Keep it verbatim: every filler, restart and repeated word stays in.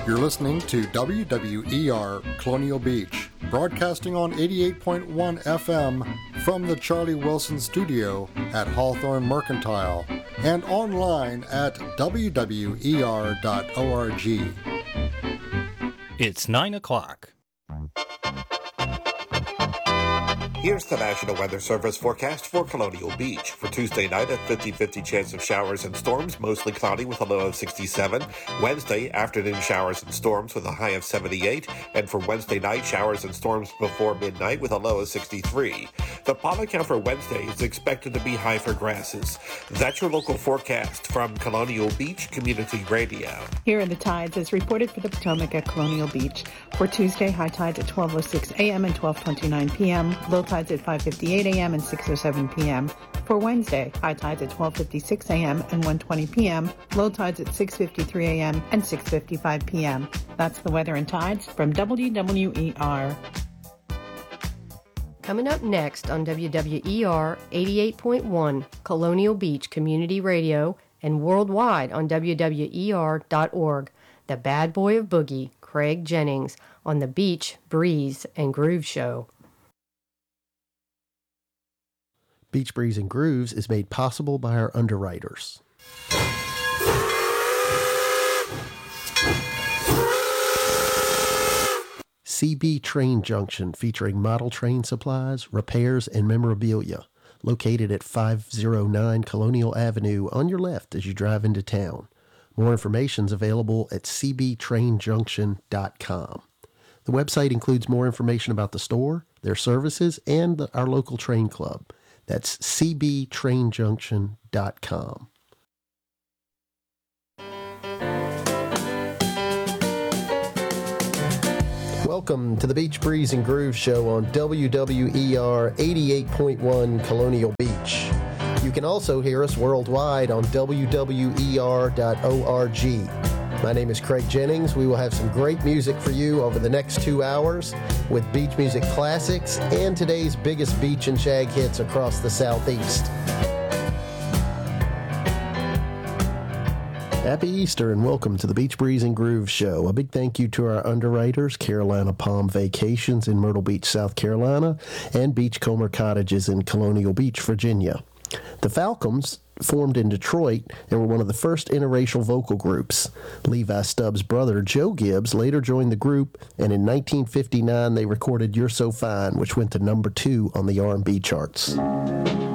You're listening to W W E R Colonial Beach, broadcasting on eighty-eight point one F M from the Charlie Wilson Studio at Hawthorne Mercantile and online at w w e r dot org. It's nine o'clock. Here's the National Weather Service forecast for Colonial Beach. For Tuesday night, a fifty-fifty chance of showers and storms, mostly cloudy with a low of sixty-seven. Wednesday, afternoon showers and storms with a high of seventy-eight. And for Wednesday night, showers and storms before midnight with a low of sixty-three. The pollen count for Wednesday is expected to be high for grasses. That's your local forecast from Colonial Beach Community Radio. Here are the tides as reported for the Potomac at Colonial Beach. For Tuesday, high tides at twelve oh six a.m. and twelve twenty-nine p.m., low tides at five fifty-eight a.m. and six oh seven p.m. For Wednesday, high tides at twelve fifty-six a.m. and one twenty p.m., low tides at six fifty-three a.m. and six fifty-five p.m. That's the weather and tides from W W E R. Coming up next on W W E R eighty-eight point one Colonial Beach Community Radio and worldwide on w w e r dot org, the bad boy of boogie, Craig Jennings, on the Beach, Breeze, and Groove Show. Beach Breeze and Grooves is made possible by our underwriters. C B Train Junction, featuring model train supplies, repairs, and memorabilia. Located at five oh nine Colonial Avenue on your left as you drive into town. More information is available at c b train junction dot com. The website includes more information about the store, their services, and the, our local train club. That's c b train junction dot com. Welcome to the Beach Breeze and Groove Show on W W E R eighty-eight point one Colonial Beach. You can also hear us worldwide on w w e r dot org. My name is Craig Jennings. We will have some great music for you over the next two hours with beach music classics and today's biggest beach and shag hits across the Southeast. Happy Easter and welcome to the Beach Breeze and Groove Show. A big thank you to our underwriters, Carolina Palm Vacations in Myrtle Beach, South Carolina, and Beachcomber Cottages in Colonial Beach, Virginia. The Falcons formed in Detroit and were one of the first interracial vocal groups. Levi Stubbs' brother, Joe Gibbs, later joined the group, and in nineteen fifty-nine they recorded You're So Fine, which went to number two on the R and B charts.